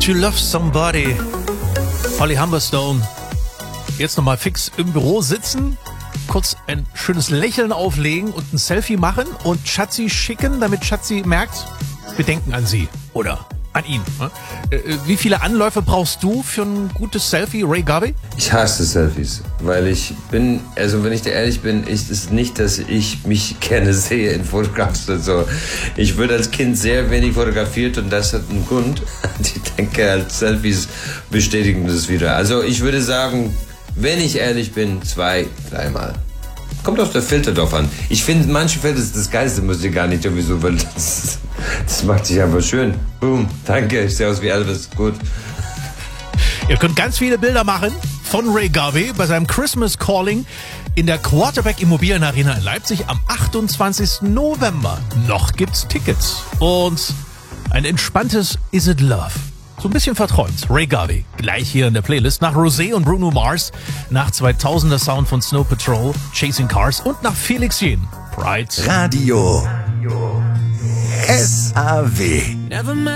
To Love Somebody. Holly Humberstone. Jetzt nochmal fix im Büro sitzen, kurz ein schönes Lächeln auflegen und ein Selfie machen und Schatzi schicken, damit Schatzi merkt, wir denken an sie oder an ihn. Wie viele Anläufe brauchst du für ein gutes Selfie, Ray Garvey? Ich hasse Selfies, weil wenn ich dir ehrlich bin, ist es nicht, dass ich mich gerne sehe in Fotographs und so. Ich wurde als Kind sehr wenig fotografiert und das hat einen Grund. Ich denke, als Selfies bestätigen das wieder. Also ich würde sagen, wenn ich ehrlich bin, 2, 3 Mal. Kommt auf der Filter drauf an. Ich finde, manche Filter ist das Geilste, muss ich gar nicht sowieso, weil das macht sich einfach schön. Boom, danke, ich sehe aus wie Elvis, gut. Ihr könnt ganz viele Bilder machen von Ray Garvey bei seinem Christmas Calling in der Quarterback Immobilienarena in Leipzig am 28. November. Noch gibt's Tickets und ein entspanntes Is It Love. So ein bisschen verträumt. Ray Garvey, gleich hier in der Playlist. Nach Rosé und Bruno Mars, nach 2000er Sound von Snow Patrol, Chasing Cars und nach Felix Jähn, Pride. Radio SAW.